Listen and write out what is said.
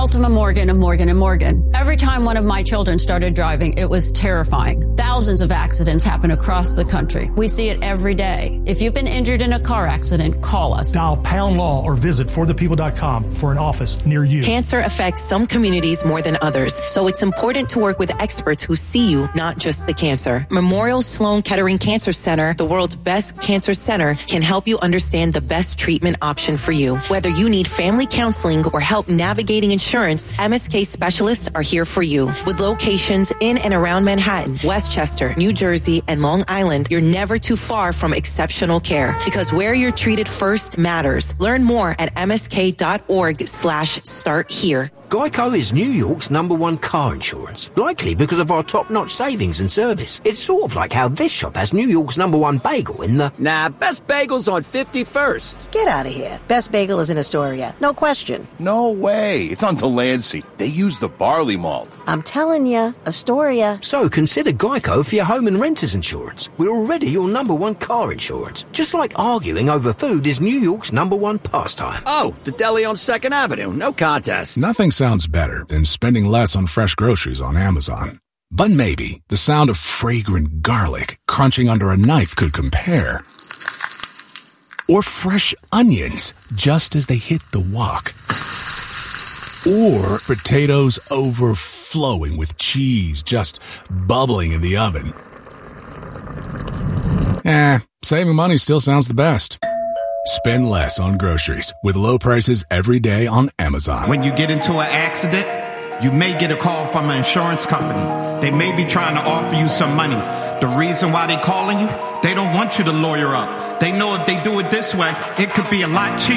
Ultima Morgan of Morgan & Morgan. Every time one of my children started driving, it was terrifying. Thousands of accidents happen across the country. We see it every day. If you've been injured in a car accident, call us. Dial pound law or visit forthepeople.com for an office near you. Cancer affects some communities more than others, so it's important to work with experts who see you, not just the cancer. Memorial Sloan Kettering Cancer Center, the world's best cancer center, can help you understand the best treatment option for you. Whether you need family counseling or help navigating insurance, MSK specialists are here for you. With locations in and around Manhattan, Westchester, New Jersey, and Long Island, you're never too far from exceptional care, because where you're treated first matters. Learn more at msk.org/start here. Geico is New York's #1 car insurance, likely because of our top-notch savings and service. It's sort of like how this shop has New York's #1 bagel in the... Nah, Best Bagel's on 51st. Get out of here. Best Bagel is in Astoria. No question. No way. It's on Delancey. They use the barley malt. I'm telling you, Astoria. So consider Geico for your home and renter's insurance. We're already your #1 car insurance. Just like arguing over food is New York's #1 pastime. Oh, the deli on 2nd Avenue. No contest. Nothing sounds better than spending less on fresh groceries on Amazon. But maybe the sound of fragrant garlic crunching under a knife could compare. Or fresh onions just as they hit the wok. Or potatoes overflowing with cheese just bubbling in the oven. Saving money still sounds the best. Spend less on groceries with low prices every day on Amazon. When you get into an accident, you may get a call from an insurance company. They may be trying to offer you some money. The reason why they're calling you, they don't want you to lawyer up. They know if they do it this way, it could be a lot cheaper.